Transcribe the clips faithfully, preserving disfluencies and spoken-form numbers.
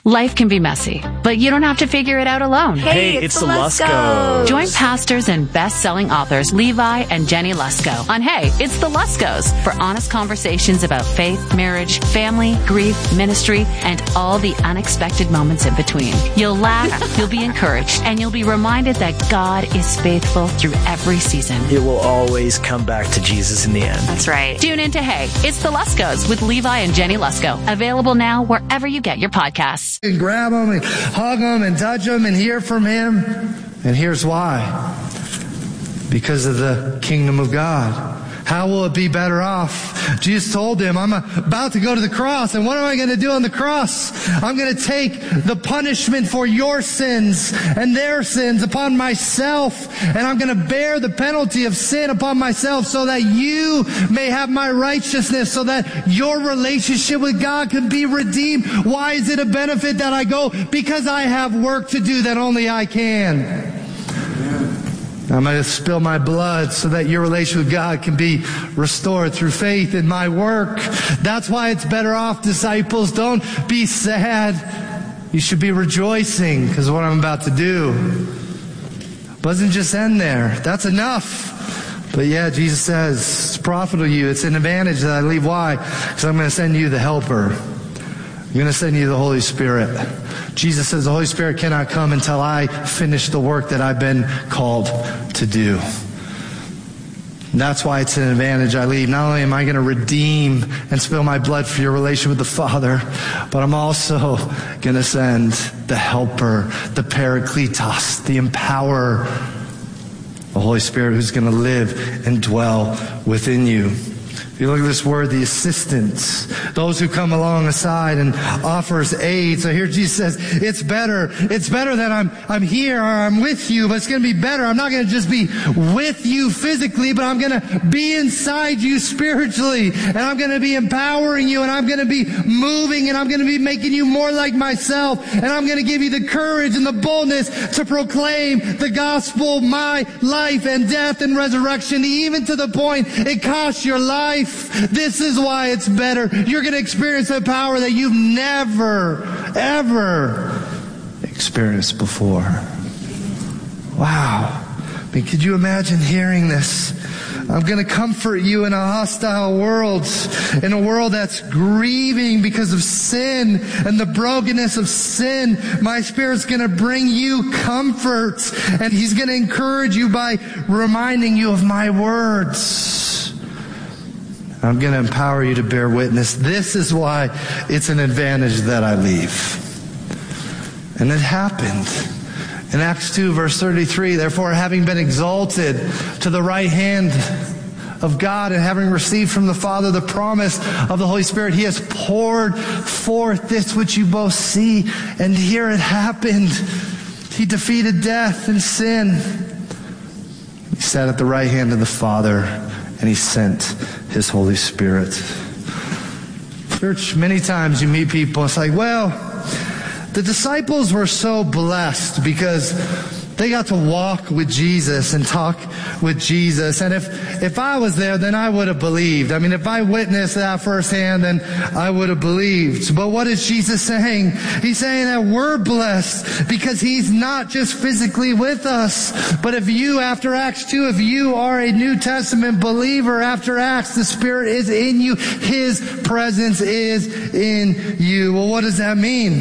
Life can be messy, but you don't have to figure it out alone. Hey, it's, it's the Luskos. Join pastors and best-selling authors Levi and Jenny Lusko on Hey, It's the Luskos for honest conversations about faith, marriage, family, grief, ministry, and all the unexpected moments in between. You'll laugh, you'll be encouraged, and you'll be reminded that God is faithful through every season. It will always come back to Jesus in the end. That's right. Tune in to Hey, It's the Luskos with Levi and Jenny Lusko. Available now wherever you get your podcasts. And grab them and hug them and touch them and hear from him. And here's why. Because of the kingdom of God. How will it be better off? Jesus told them, I'm about to go to the cross, and what am I going to do on the cross? I'm going to take the punishment for your sins and their sins upon myself, and I'm going to bear the penalty of sin upon myself so that you may have my righteousness, so that your relationship with God can be redeemed. Why is it a benefit that I go? Because I have work to do that only I can. I'm going to spill my blood so that your relationship with God can be restored through faith in my work. That's why it's better off, disciples. Don't be sad. You should be rejoicing because of what I'm about to do. It doesn't just end there. That's enough. But yeah, Jesus says, it's profitable to you. It's an advantage that I leave. Why? Because I'm going to send you the helper. I'm going to send you the Holy Spirit. Jesus says the Holy Spirit cannot come until I finish the work that I've been called to do. And that's why it's an advantage I leave. Not only am I going to redeem and spill my blood for your relation with the Father, but I'm also going to send the helper, the Parakletos, the empowerer, the Holy Spirit who's going to live and dwell within you. If you look at this word, the assistants, those who come alongside and offers aid. So here Jesus says, it's better. It's better that I'm, I'm here or I'm with you, but it's going to be better. I'm not going to just be with you physically, but I'm going to be inside you spiritually, and I'm going to be empowering you, and I'm going to be moving, and I'm going to be making you more like myself, and I'm going to give you the courage and the boldness to proclaim the gospel, my life and death and resurrection, even to the point it costs your life. This is why it's better. You're going to experience a power that you've never, ever experienced before. Wow. I mean, could you imagine hearing this? I'm going to comfort you in a hostile world, in a world that's grieving because of sin and the brokenness of sin. My Spirit's going to bring you comfort, and He's going to encourage you by reminding you of my words. I'm going to empower you to bear witness. This is why it's an advantage that I leave. And it happened. In Acts two, verse thirty-three, therefore, having been exalted to the right hand of God and having received from the Father the promise of the Holy Spirit, He has poured forth this which you both see. And here it happened. He defeated death and sin. He sat at the right hand of the Father, and He sent His Holy Spirit. Church, many times you meet people, it's like, well, the disciples were so blessed because they got to walk with Jesus and talk with Jesus. And if, if I was there, then I would have believed. I mean, if I witnessed that firsthand, then I would have believed. But what is Jesus saying? He's saying that we're blessed because He's not just physically with us. But if you, after Acts two, if you are a New Testament believer, after Acts, the Spirit is in you. His presence is in you. Well, what does that mean?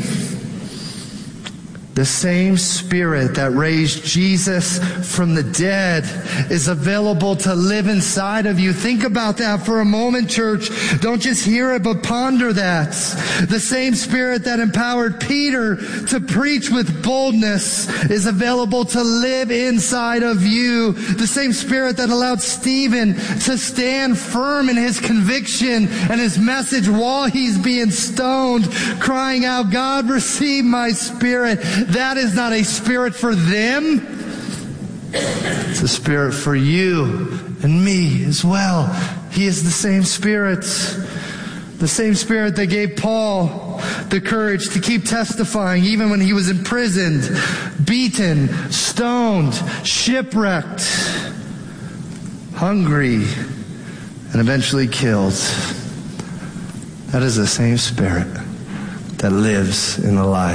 The same Spirit that raised Jesus from the dead is available to live inside of you. Think about that for a moment, church. Don't just hear it, but ponder that. The same Spirit that empowered Peter to preach with boldness is available to live inside of you. The same Spirit that allowed Stephen to stand firm in his conviction and his message while he's being stoned, crying out, God, receive my spirit. That is not a spirit for them. It's a spirit for you and me as well. He is the same Spirit. The same Spirit that gave Paul the courage to keep testifying even when he was imprisoned, beaten, stoned, shipwrecked, hungry, and eventually killed. That is the same Spirit that lives in the life